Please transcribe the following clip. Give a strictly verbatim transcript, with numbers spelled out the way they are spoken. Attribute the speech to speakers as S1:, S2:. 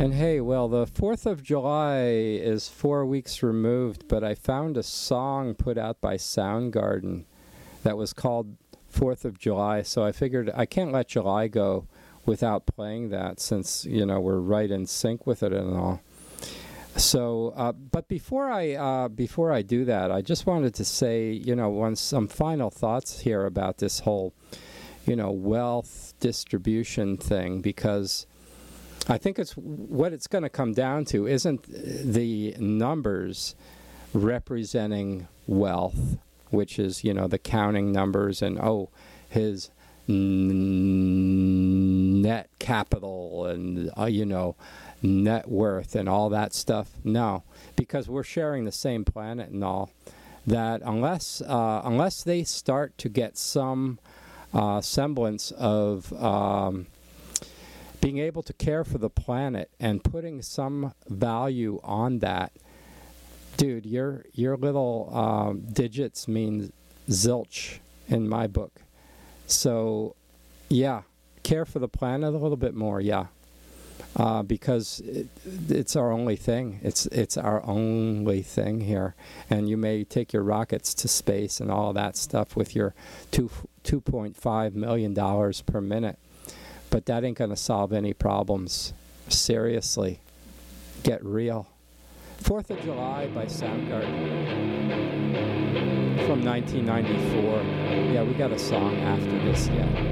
S1: And hey, well, the fourth of July is four weeks removed, but I found a song put out by Soundgarden that was called fourth of July, so I figured I can't let July go without playing that since, you know, we're right in sync with it and all. So, uh, but before I uh, before I do that, I just wanted to say, you know, one, some final thoughts here about this whole, you know, wealth distribution thing, because I think it's what it's going to come down to isn't the numbers representing wealth, which is, you know, the counting numbers and, oh, his n- net capital and, uh, you know, net worth and all that stuff. No, because we're sharing the same planet and all that. Unless uh, unless they start to get some uh, semblance of um, being able to care for the planet and putting some value on that, dude, your your little um, digits mean zilch in my book. So, yeah, care for the planet a little bit more, yeah. Uh, because it, it's our only thing. It's it's our only thing here. And you may take your rockets to space and all that stuff with your two two point five million dollars per minute, but that ain't gonna solve any problems. Seriously, get real. Fourth of July by Soundgarden from nineteen ninety-four. Yeah, we got a song after this yet.